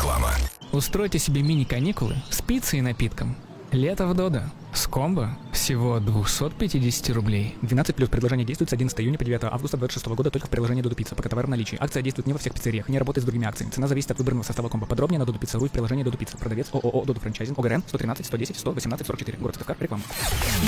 Реклама. Устройте себе мини-каникулы с пиццей и напитком. Лето в Додо. С комбо всего 250 рублей. 12 плюс. Предложение действует с 11 июня по 9 августа 2026 года только в приложении Додо Пицца, пока товар в наличии. Акция действует не во всех пиццериях, не работает с другими акциями. Цена зависит от выбранного состава комбо. Подробнее на Додо Пицца.ру в приложении Додо Пицца. Продавец ООО Додо Франчайзинг. ОГРН 113 110 118 44. Город Сыктывкар. Реклама.